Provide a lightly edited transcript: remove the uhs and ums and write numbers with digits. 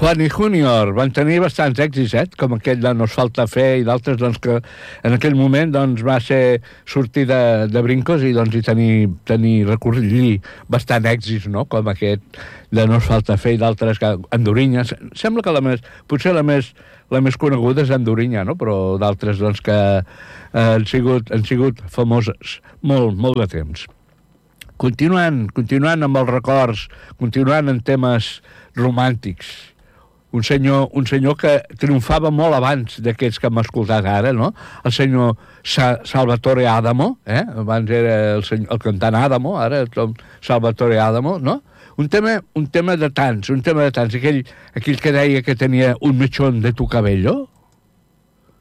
Juan y Junior van tenir bastants èxits, com aquell de Nos falta fe i d'altres, doncs, que en aquell moment doncs, va ser sortir de brincos i doncs, recollir bastant èxits, no? Com aquest de Nos falta fe i d'altres, que Andorinya, sembla que potser la més coneguda és Andorinya, no? Però d'altres doncs, que han sigut famoses molt de temps. Continuant amb els records, continuant en temes romàntics, un senyor que triomfava molt abans d'aquests que hem escoltat ara, no? El senyor Salvatore Adamo, abans era el cantant Adamo, ara Salvatore Adamo, no? Un tema de tants, aquell que deia que tenia un mechón de tu cabello,